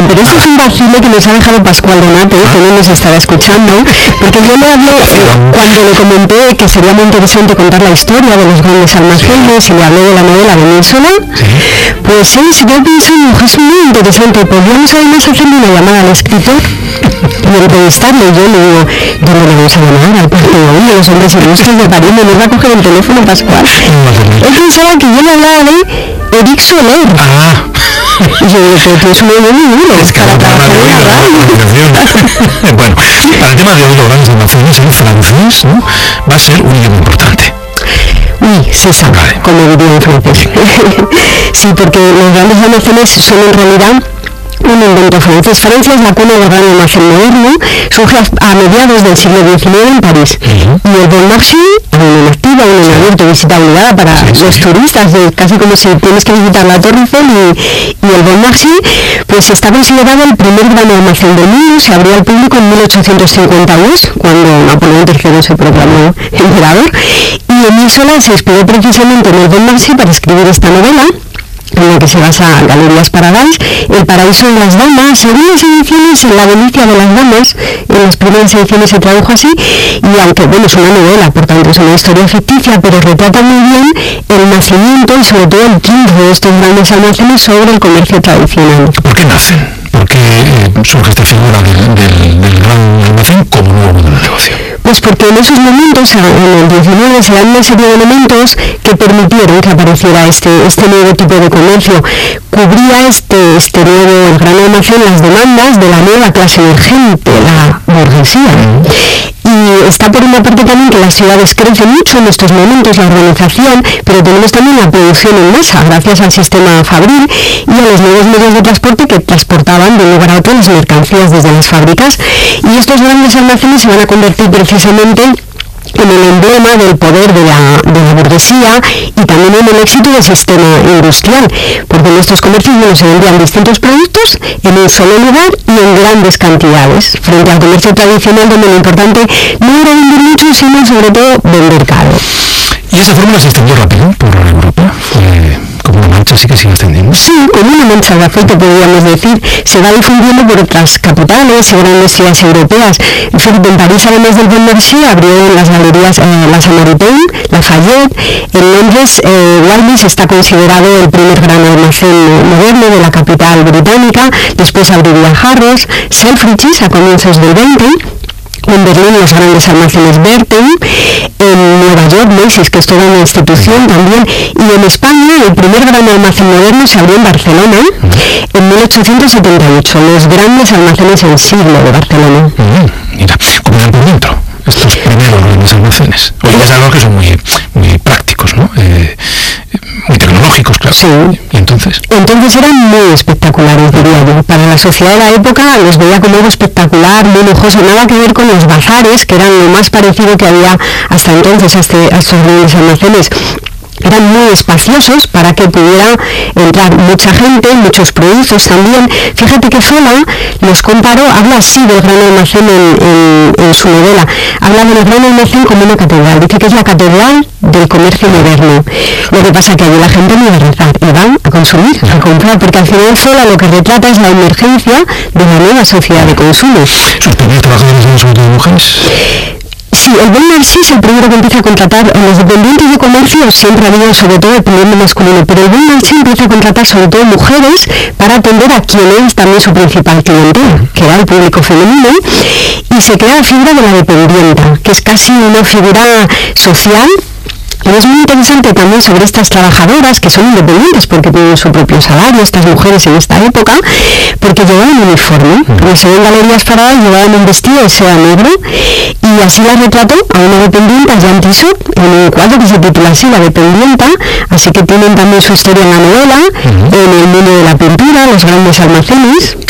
pero esto es un vacile que nos ha dejado Pascual Donate, que no nos estará escuchando, porque yo le hablé, cuando le comenté que sería muy interesante contar la historia de los grandes almacenes, y le hablé de la novela de Emile Zola, pues él se quedó pensando, es muy interesante, podríamos además hacerle una llamada al escritor y entrevistarle. Yo le digo, ¿dónde le vamos a llamar? Al partido de los hombres ilustres de París, me va a coger el teléfono Pascual. Él pensaba que yo le hablaba de Eric Soler. Y yo digo, pero tú es un buen es para trabajar en la radio. Bueno, para el tema de hoy, los grandes almacenes, el francés, ¿no?, va a ser un idioma importante. Oui, c'est ça, como diría en francés. Sí, porque los grandes almacenes son en realidad un invento francés. Francia es la cuna del gran almacén moderno, surge a mediados del siglo XIX en París. Y el Bon Marché, aún en activa, aún en abierto, visita obligada para los turistas, casi como si tienes que visitar la Torre Eiffel, y el Bon Marché, pues está considerado el primer gran almacén del mundo. Se abrió al público en 1852, cuando Napoleón III se proclamó emperador, y Emile Zola se inspiró precisamente en el Bon Marché para escribir esta novela, en la que se basa Galerías Paradise, El paraíso de las damas. Algunas ediciones en La delicia de las damas, en las primeras ediciones se tradujo así, y aunque bueno, es una novela, por tanto es una historia ficticia, pero retrata muy bien el nacimiento y sobre todo el triunfo de estos grandes almacenes sobre el comercio tradicional. ¿Por qué nacen? ¿Por qué surge esta figura del gran almacén como nuevo modelo de negocio? Pues porque en esos momentos, en el 19, se dan una serie de elementos que permitieron que apareciera este nuevo tipo de comercio. Cubría este nuevo gran almacén las demandas de la nueva clase emergente, la burguesía. Y está por una parte también que las ciudades crecen mucho en estos momentos, la urbanización, pero tenemos también la producción en masa, gracias al sistema fabril y a los nuevos medios de transporte que transportaban de un lugar a otro las mercancías desde las fábricas. Y estos grandes almacenes se van a convertir precisamente en el emblema del poder de la burguesía y también en el éxito del sistema industrial, porque en estos comercios se vendían distintos productos en un solo lugar y en grandes cantidades, frente al comercio tradicional, donde lo importante no era vender mucho, sino sobre todo vender caro. ¿Y esa fórmula se extendió rápido por Europa? ¿Fue como una mancha así que sigue extendiendo? Sí, como una mancha de aceite, podríamos decir. Se va difundiendo por otras capitales y grandes ciudades europeas. Fíjate, en París, además del Bon Marché, abrió las galerías la Samaritaine, la Fayette. En Londres, Waitrose está considerado el primer gran almacén moderno de la capital británica. Después abriría Harrods, Selfridges a comienzos del 20. En Berlín los grandes almacenes Berten, en Nueva York Macy's, que es toda una institución también, y en España el primer gran almacén moderno se abrió en Barcelona en 1878, los grandes almacenes en siglo de Barcelona. Mira, ¿cómo eran por dentro estos primeros grandes almacenes? Hoy es algo que son muy prácticos, ¿no? Muy tecnológicos, claro. Sí. ¿Y entonces? Entonces eran muy espectaculares, diría yo. Para la sociedad de la época los veía como algo espectacular, muy lujoso, nada que ver con los bazares, que eran lo más parecido que había hasta entonces a estos grandes almacenes. Eran muy espaciosos para que pudiera entrar mucha gente, muchos productos también. Fíjate que Zola los comparó, habla así del gran almacén en su novela, habla del gran almacén como una catedral, dice que es la catedral del comercio moderno. Lo que pasa es que allí la gente no va a rezar, y van a consumir, a comprar, porque al final Zola lo que retrata es la emergencia de la nueva sociedad de consumo. ¿Sus primeros trabajadores son sobre todo mujeres? Sí, el Bon Marché es el primero que empieza a contratar. Los dependientes de comercio siempre ha habido sobre todo el dependiente masculino, pero el Bon Marché empieza a contratar sobre todo mujeres para atender a quien es también su principal clientela, que era el público femenino, y se crea la figura de la dependienta, que es casi una figura social. Y es muy interesante también sobre estas trabajadoras que son independientes porque tienen su propio salario, estas mujeres en esta época, porque llevaban un uniforme. Como se ven Galerías Paradise, llevaban un vestido de seda negro, y así la retrató a una dependienta, Jean Tissot, en un cuadro que se titula así, La dependienta. Así que tienen también su historia en la novela, en el mundo de la pintura, los grandes almacenes.